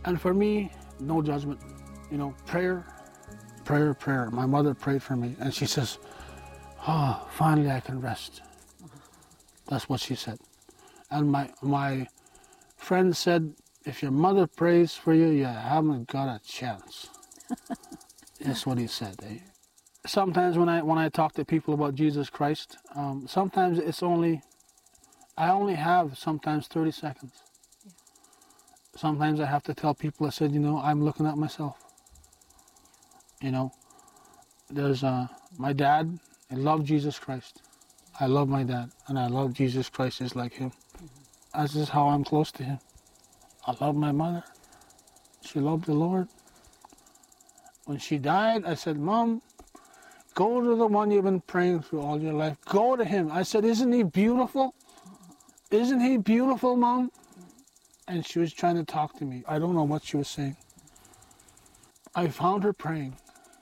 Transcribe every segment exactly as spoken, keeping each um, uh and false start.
And for me, no judgment. You know, prayer, prayer, prayer. My mother prayed for me, and she says, oh, finally I can rest. That's what she said. And my my friend said, if your mother prays for you, you haven't got a chance. That's what he said. Eh? Sometimes when I when I talk to people about Jesus Christ, um, sometimes it's only, I only have sometimes thirty seconds. Yeah. Sometimes I have to tell people, I said, you know, I'm looking at myself. You know, there's uh, my dad, I love Jesus Christ. I love my dad, and I love Jesus Christ just like him. Mm-hmm. This is how I'm close to him. I love my mother. She loved the Lord. When she died, I said, Mom, go to the one you've been praying through all your life. Go to him. I said, isn't he beautiful? Isn't he beautiful, Mom? And she was trying to talk to me. I don't know what she was saying. I found her praying.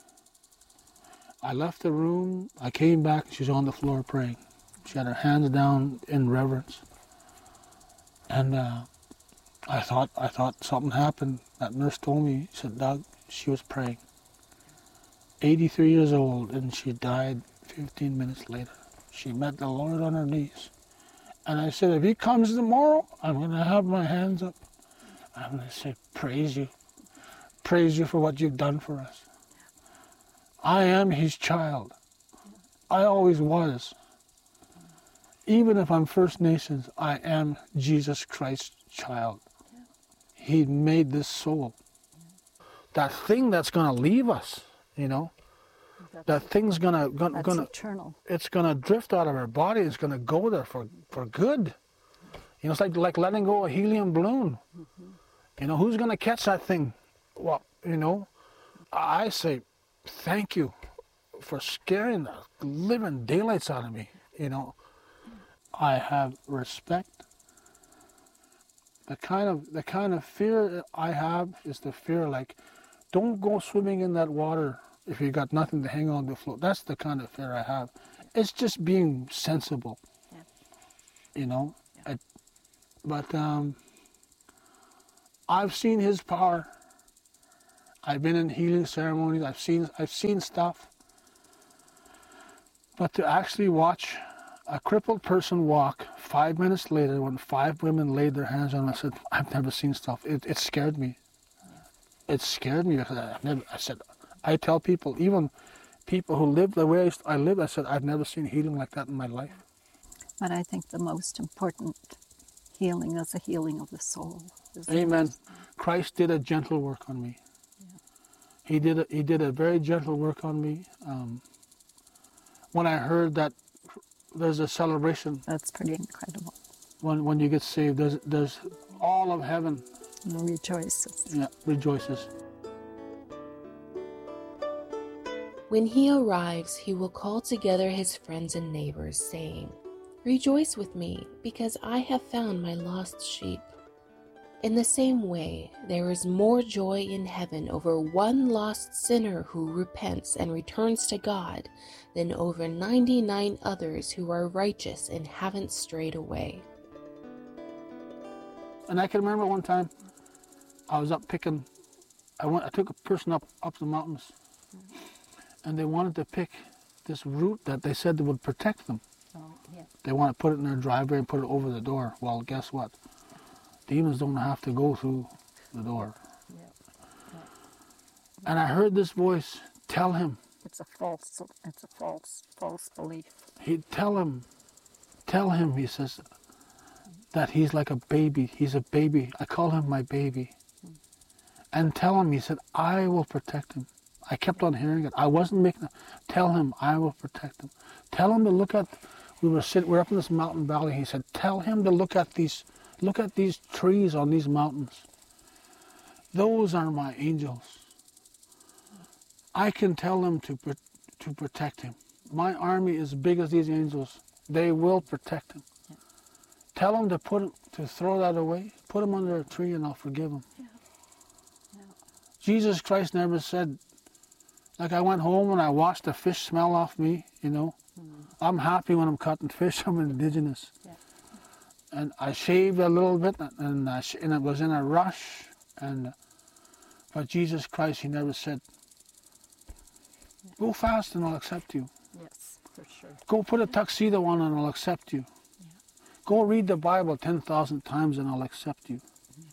I left the room. I came back. She was on the floor praying. She had her hands down in reverence. And uh, I thought I thought something happened. That nurse told me, she said, Doug, she was praying. eighty-three years old, and she died fifteen minutes later. She met the Lord on her knees. And I said, if he comes tomorrow, I'm going to have my hands up. I'm going to say, praise you. Praise you for what you've done for us. I am his child. I always was. Even if I'm First Nations, I am Jesus Christ's child. He made this soul. That thing that's going to leave us, you know, that's, that thing's going to... Gonna, that's gonna, eternal. It's going to drift out of our body. It's going to go there for, for good. You know, it's like, like letting go of a helium balloon. Mm-hmm. You know, who's going to catch that thing? Well, you know, I say, thank you for scaring the living daylights out of me, you know. I have respect. The kind of the kind of fear I have is the fear like, don't go swimming in that water if you got nothing to hang on to float. That's the kind of fear I have. It's just being sensible, yeah. you know. Yeah. I, but um, I've seen his power. I've been in healing ceremonies. I've seen I've seen stuff. But to actually watch a crippled person walk five minutes later when five women laid their hands on him, I said, I've never seen stuff. It, it scared me. It scared me because I've never, I said, I tell people, even people who live the way I live, I said, I've never seen healing like that in my life. But I think the most important healing is the healing of the soul. Amen. Christ did a gentle work on me. Yeah. He did a, he did a very gentle work on me. Um, when I heard that there's a celebration. That's pretty incredible. When when you get saved, there's there's all of heaven rejoices. Yeah, rejoices. When he arrives, he will call together his friends and neighbors, saying, "Rejoice with me, because I have found my lost sheep." In the same way, there is more joy in heaven over one lost sinner who repents and returns to God than over ninety-nine others who are righteous and haven't strayed away. And I can remember one time I was up picking, I went, I took a person up, up the mountains, and they wanted to pick this root that they said that would protect them. Oh, yeah. They want to put it in their driveway and put it over the door. Well, guess what? Demons don't have to go through the door. Yeah. Yeah. And I heard this voice tell him. It's a false, it's a false, false belief. He'd tell him, tell him, he says, that he's like a baby. He's a baby. I call him my baby. Mm. And tell him, he said, I will protect him. I kept on hearing it. I wasn't making it. Tell him, I will protect him. Tell him to look at, we were sitting, we we're up in this mountain valley. He said, tell him to look at these, look at these trees on these mountains. Those are my angels. I can tell them to to protect him. My army is as big as these angels. They will protect him. Yeah. Tell him to put him, to throw that away. Put him under a tree, and I'll forgive him. Yeah. Yeah. Jesus Christ never said, like I went home and I washed the fish smell off me. You know, mm. I'm happy when I'm cutting fish. I'm indigenous, yeah. And I shaved a little bit, and I sh- and it was in a rush, and But Jesus Christ, he never said, go fast and I'll accept you. Yes, for sure. Go put a tuxedo on and I'll accept you. Yeah. Go read the Bible ten thousand times and I'll accept you.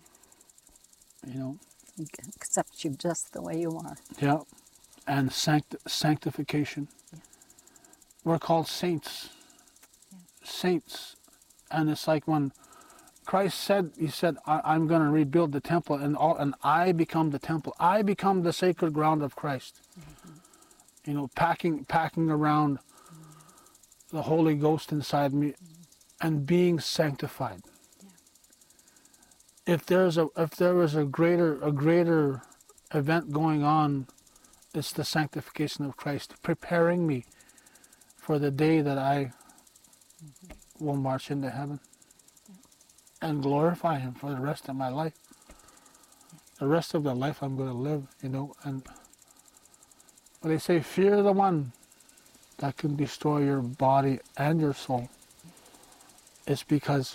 You know? He accepts you just the way you are. Yeah. And sanct- sanctification. Yeah. We're called saints. Yeah. Saints. And it's like when Christ said, he said, I- I'm going to rebuild the temple, and all, and I become the temple. I become the sacred ground of Christ. Mm-hmm. You know, packing packing around mm-hmm. the Holy Ghost inside me mm-hmm. and being sanctified. Yeah. If there's a if there was a greater a greater event going on, it's the sanctification of Christ, preparing me for the day that I mm-hmm. will march into heaven yeah. and glorify Him for the rest of my life. Yeah. The rest of the life I'm going to live, you know. And but they say, fear the one that can destroy your body and your soul. Yeah. It's because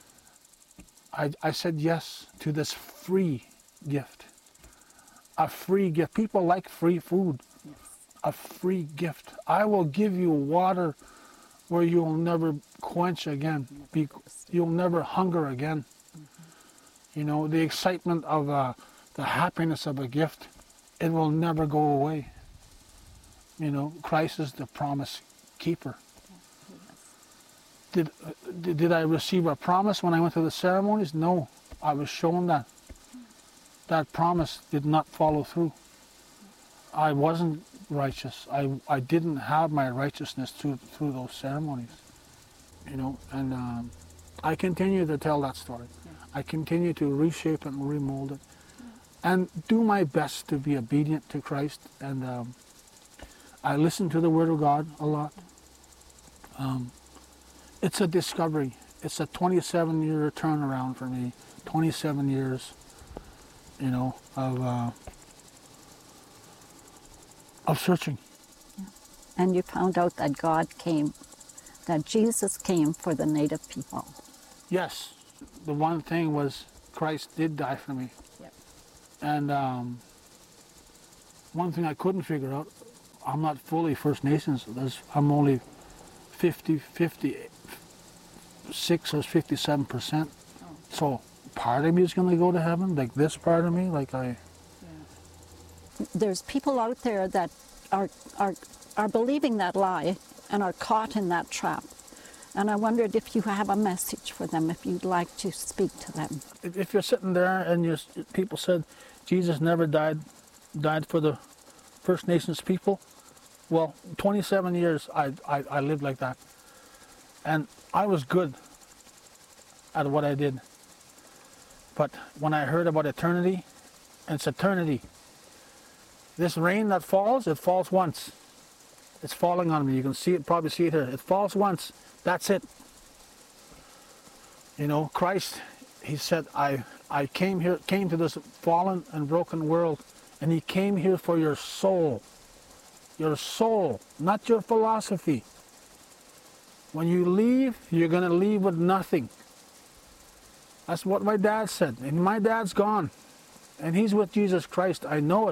I I said yes to this free gift. A free gift. People like free food. Yes. A free gift. I will give you water where you'll never quench again. Be, you'll never hunger again. Mm-hmm. You know, the excitement of uh, the happiness of a gift, it will never go away. You know, Christ is the promise keeper. Yes. Did, uh, did did I receive a promise when I went to the ceremonies? No, I was shown that. That promise did not follow through. I wasn't righteous. I, I didn't have my righteousness through through those ceremonies, you know. And um, I continue to tell that story. Yeah. I continue to reshape it and remold it, yeah. and do my best to be obedient to Christ. And um, I listen to the Word of God a lot. Um, it's a discovery. It's a twenty-seven year turnaround for me. twenty-seven years. You know, of uh, of searching. Yeah. And you found out that God came, that Jesus came for the native people. Yes. The one thing was Christ did die for me. Yep. And um, one thing I couldn't figure out, I'm not fully First Nations. There's, I'm only fifty, fifty-six or fifty-seven percent. Oh. So part of me is going to go to heaven, like this part of me, like I... Yeah. There's people out there that are, are, are believing that lie and are caught in that trap. And I wondered if you have a message for them, if you'd like to speak to them. If, if you're sitting there and you people said Jesus never died, died for the First Nations people, well, twenty-seven years I, I, I lived like that. And I was good at what I did. But when I heard about eternity, and it's eternity. This rain that falls, it falls once. It's falling on me. You can see it, probably see it here. It falls once. That's it. You know, Christ, he said, I, I came here, came to this fallen and broken world, and he came here for your soul. Your soul, not your philosophy. When you leave, you're going to leave with nothing. That's what my dad said. And my dad's gone. And he's with Jesus Christ. I know it.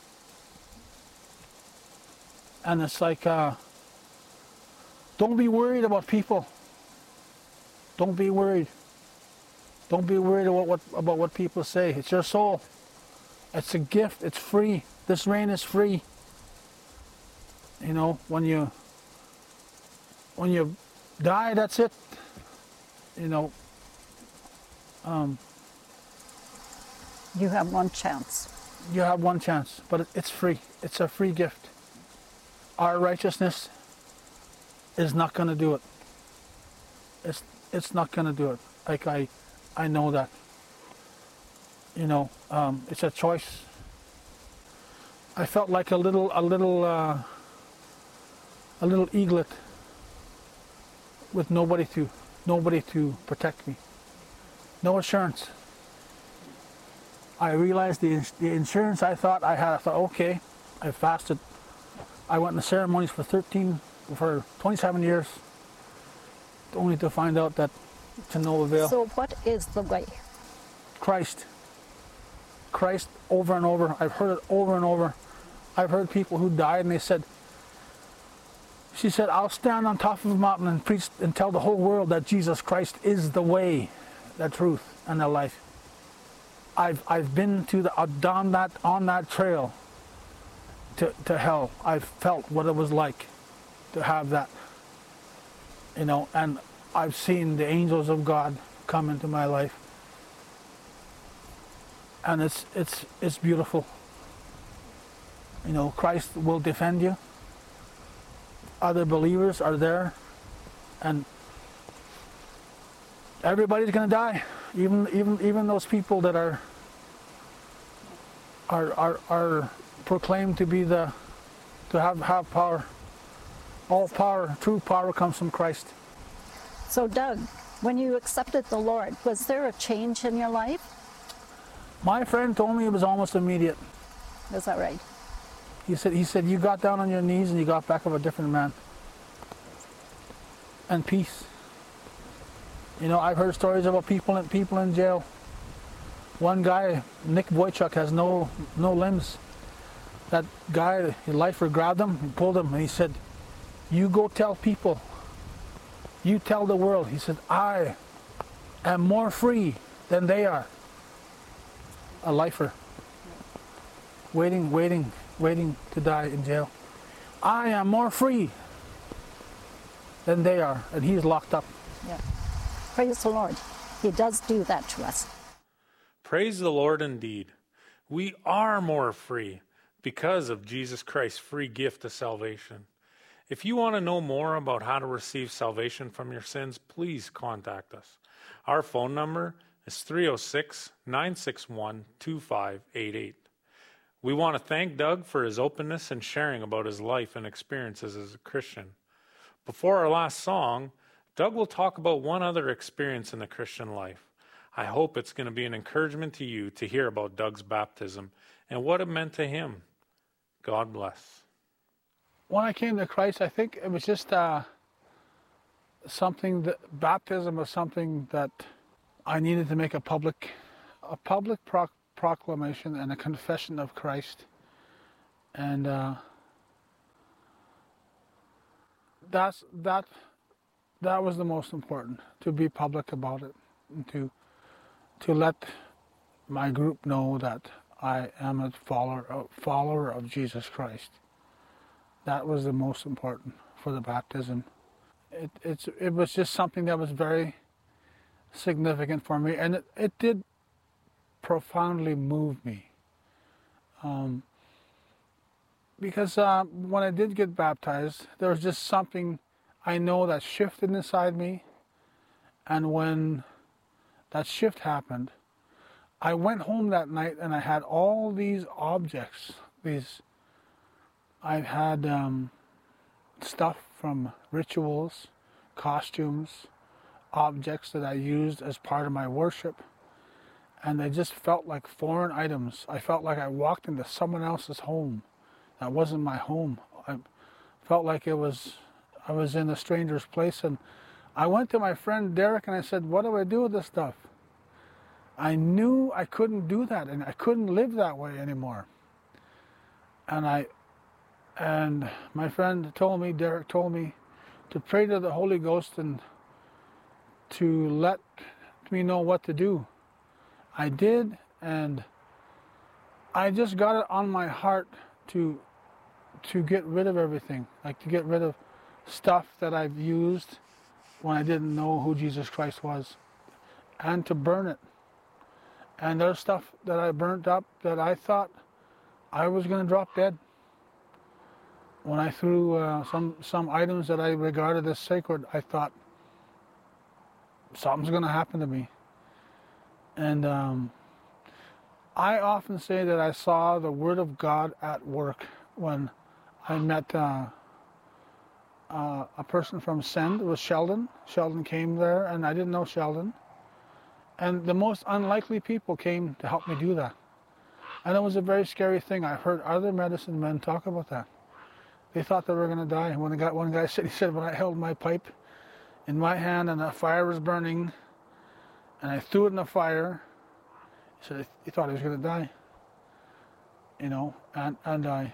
And it's like, uh, don't be worried about people. Don't be worried. Don't be worried about what, about what people say. It's your soul. It's a gift. It's free. This rain is free. You know, when you, when you die, that's it. You know, Um, you have one chance. You have one chance, but it, it's free. It's a free gift. Our righteousness is not going to do it. It's it's not going to do it. Like I, I know that. You know, um, it's a choice. I felt like a little a little uh, a little eaglet with nobody to nobody to protect me. No assurance. I realized the, the insurance I thought I had, I thought, okay, I fasted. I went in the ceremonies for thirteen, for twenty-seven years, only to find out that to no avail. So what is the way? Christ. Christ over and over. I've heard it over and over. I've heard people who died and they said, she said, I'll stand on top of a mountain and preach and tell the whole world that Jesus Christ is the way, the truth, and the life. I've I've been to the uh, down that on that trail to to hell. I've felt what it was like to have that, you know, and I've seen the angels of God come into my life, and it's it's it's beautiful. You know, Christ will defend you. Other believers are there, and everybody's going to die. Even even even those people that are are are are proclaimed to be the to have have power. All power, true power, comes from Christ. So, Doug, when you accepted the Lord, was there a change in your life? My friend told me it was almost immediate. Is that right? He said, he said, you got down on your knees and you got back up a different man. And peace. You know, I've heard stories about people in, people in jail. One guy, Nick Boychuk, has no no limbs. That guy, the lifer grabbed him and pulled him and he said, you go tell people. You tell the world. He said, I am more free than they are. A lifer. Waiting, waiting, waiting to die in jail. I am more free than they are. And he's locked up. Yeah. Praise the Lord. He does do that to us. Praise the Lord indeed. We are more free because of Jesus Christ's free gift of salvation. If you want to know more about how to receive salvation from your sins, please contact us. Our phone number is three oh six, nine six one, two five eight eight. We want to thank Doug for his openness and sharing about his life and experiences as a Christian. Before our last song, Doug will talk about one other experience in the Christian life. I hope it's going to be an encouragement to you to hear about Doug's baptism and what it meant to him. God bless. When I came to Christ, I think it was just uh, something that baptism was something that I needed to make a public, a public proc- proclamation and a confession of Christ, and uh, that's that. That was the most important, to be public about it, and to to let my group know that I am a follower a follower of Jesus Christ. That was the most important for the baptism. It, it's, it was just something that was very significant for me, and it, it did profoundly move me. Um, because uh, when I did get baptized, there was just something I know that shifted inside me, and when that shift happened, I went home that night and I had all these objects, these I've had um, stuff from rituals, costumes, objects that I used as part of my worship, and they just felt like foreign items. I felt like I walked into someone else's home. That wasn't my home. I felt like it was, I was in a stranger's place, and I went to my friend Derek and I said, what do I do with this stuff? I knew I couldn't do that, and I couldn't live that way anymore. And I And my friend told me, Derek told me, to pray to the Holy Ghost and to let me know what to do. I did, and I just got it on my heart to to get rid of everything, like to get rid of stuff that I've used when I didn't know who Jesus Christ was, and to burn it. And there's stuff that I burnt up that I thought I was going to drop dead. When I threw uh, some, some items that I regarded as sacred, I thought, something's going to happen to me. And um, I often say that I saw the Word of God at work when I met uh, uh, a person from Send. It was Sheldon. Sheldon came there, and I didn't know Sheldon. And the most unlikely people came to help me do that. And it was a very scary thing. I've heard other medicine men talk about that. They thought they were going to die. When the guy, one guy said, he said, when I held my pipe in my hand and the fire was burning, and I threw it in the fire, he said he thought he was going to die. you know, and, and I,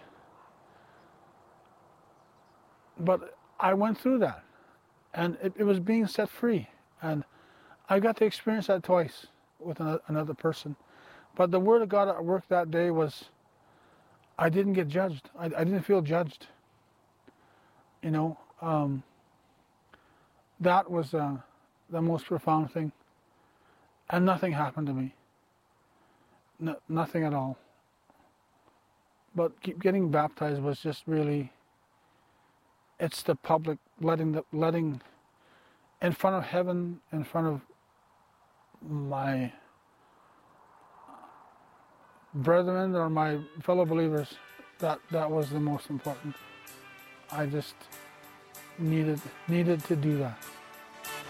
but I went through that, and it, it was being set free, and I got to experience that twice with another, another person. But the Word of God at work that day was, I didn't get judged. I, I didn't feel judged. You know, um, that was uh, the most profound thing. And nothing happened to me. No, nothing at all. But keep getting baptized was just really, it's the public, letting, the, letting in front of heaven, in front of my brethren or my fellow believers, that, that was the most important. I just needed, needed to do that.